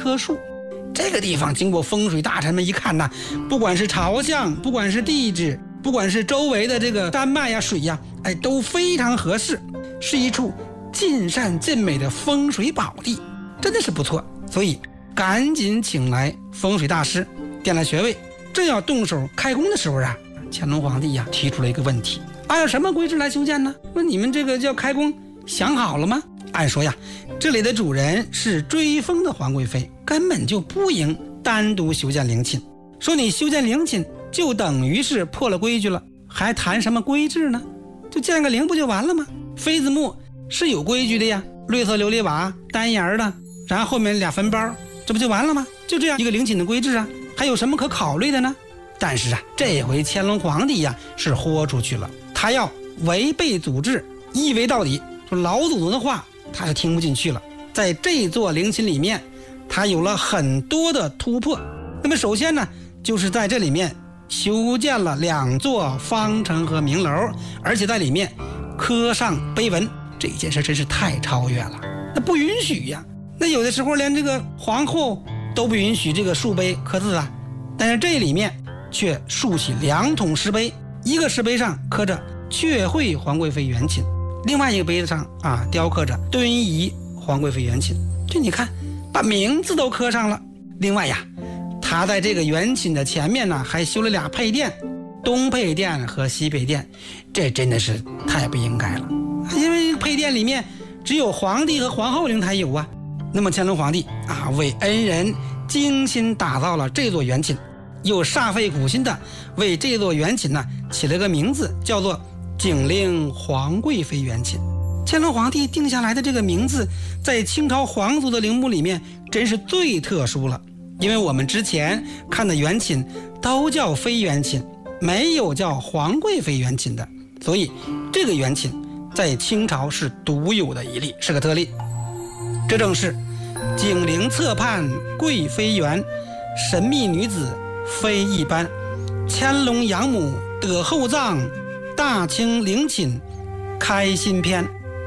棵树。这个地方经过风水大臣们一看呐，不管是朝向，不管是地质，不管是周围的这个山脉呀、水呀，都非常合适，是一处尽善尽美的风水宝地，真的是不错。所以赶紧请来风水大师，点了穴位，正要动手开工的时候啊，乾隆皇帝呀提出了一个问题：按照什么规制来修建呢？问你们这个叫开工想好了吗？按说呀，这里的主人是追封的皇贵妃，根本就不应单独修建陵寝。说你修建陵寝就等于是破了规矩了，还谈什么规制呢？就建个陵不就完了吗？妃子墓是有规矩的呀，绿色琉璃瓦，单檐的，然后后面俩坟包，这不就完了吗？就这样一个陵寝的规制啊，还有什么可考虑的呢？但是啊，这回乾隆皇帝呀是豁出去了，他要违背祖制，一违到底。说老祖宗的话他是听不进去了。在这座陵寝里面，他有了很多的突破。那么首先呢，就是在这里面修建了2座方城和明楼，而且在里面刻上碑文。这件事真是太超越了，那不允许呀。那有的时候连这个皇后都不允许这个竖碑刻字啊，但是这里面却竖起2桶石碑，一个石碑上刻着阙会皇贵妃元寝，另外一个碑子上雕刻着敦仪皇贵妃元寝。这你看把名字都刻上了。另外呀，他在这个元寝的前面呢还修了2配殿，东配殿和西配殿，这真的是太不应该了。因为配殿里面只有皇帝和皇后陵才有啊。那么乾隆皇帝为恩人精心打造了这座元寝，又煞费苦心的为这座元寝呢起了个名字，叫做景陵皇贵妃元寝。乾隆皇帝定下来的这个名字，在清朝皇族的陵墓里面真是最特殊了。因为我们之前看的元寝都叫妃元寝，没有叫皇贵妃元寝的，所以这个元寝在清朝是独有的一例，是个特例。这正是景陵侧畔贵妃园，神秘女子非一般，乾隆养母得厚葬，大清陵寝开新篇。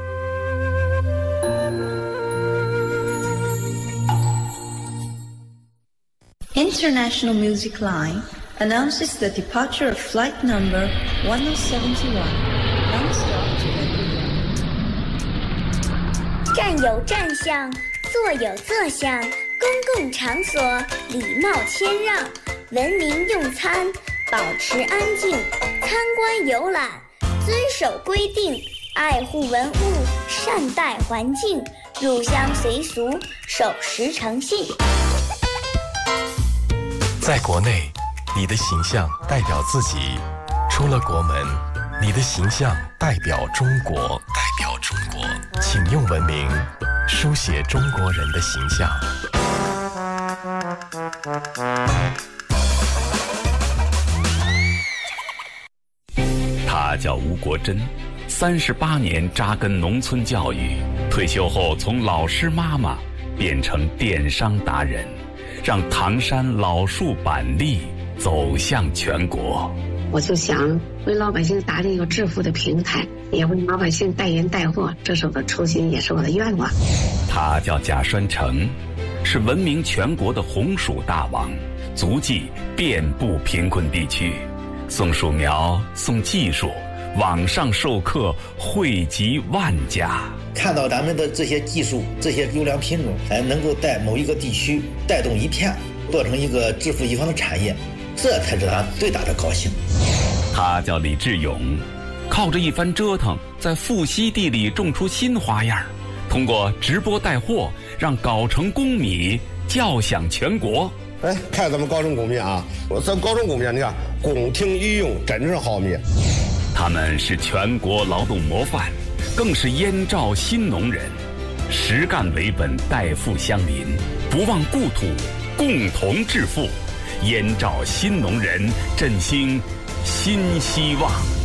International Music Line announces the departure of flight number 1071, non-stop to Edinburgh. 站有站相，坐有坐相，公共场所礼貌谦让，文明用餐，保持安静，参观游览，遵守规定，爱护文物，善待环境，入乡随俗，守时诚信。 在国内，你的形象代表自己；出了国门，你的形象代表中国。请用文明书写中国人的形象。 他叫吴国珍，38年扎根农村教育，退休后从老师妈妈变成电商达人，让唐山老树板栗走向全国。 我就想为老百姓打造一个致富的平台，也为老百姓代言带货，这是我的初心，也是我的愿望。 他叫贾栓成，是闻名全国的红薯大王，足迹遍布贫困地区，送树苗，送技术，网上授课惠及万家。 看到咱们的这些技术，这些优良品种，能够在某一个地区带动一片，做成一个致富一方的产业，这才是他最大的高兴。 他叫李志勇，靠着一番折腾，在富硒地里种出新花样，通过直播带货，让藁城公米叫响全国。 看咱们藁城公米咱藁城公米，你看宫廷御用，真是好米。 他们是全国劳动模范，更是燕赵新农人，实干为本，代富乡邻，不忘故土，共同致富。燕赵新农人振兴新希望。